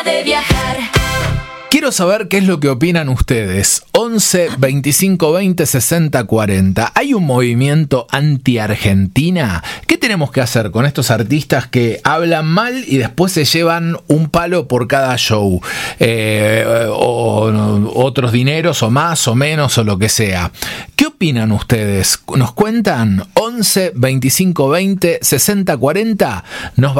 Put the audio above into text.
De viajar. Quiero saber qué es lo que opinan ustedes. 11 25 20 60 40. ¿Hay un movimiento anti-Argentina? ¿Qué tenemos que hacer con estos artistas que hablan mal y después se llevan un palo por cada show? O otros dineros, o más, o menos, o lo que sea. ¿Qué opinan ustedes? ¿Nos cuentan? 11 25 20 60 40. Nos